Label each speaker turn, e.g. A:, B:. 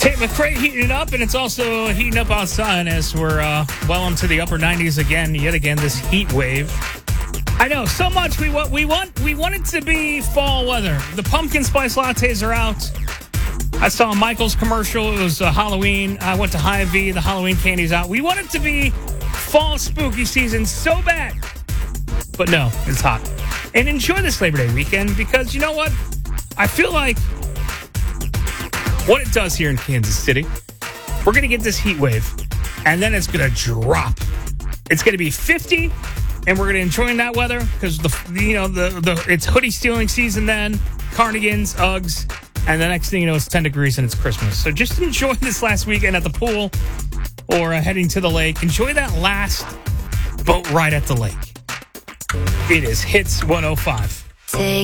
A: Tate McRae heating it up, and it's also heating up outside as we're well into the upper 90s again. Yet again, this heat wave. I know so much. We want it to be fall weather. The pumpkin spice lattes are out. I saw Michael's commercial. It was Halloween. I went to Hy-Vee. The Halloween candy's out. We want it to be fall spooky season so bad, but no, it's hot. And enjoy this Labor Day weekend because you know what? I feel like what it does here in Kansas City, we're going to get this heat wave, and then it's going to drop. It's going to be 50, and we're going to enjoy that weather because it's hoodie stealing season then, cardigans, Uggs, and the next thing you know, it's 10 degrees and it's Christmas. So just enjoy this last weekend at the pool or heading to the lake. Enjoy that last boat ride at the lake. It is Hits 105.
B: Take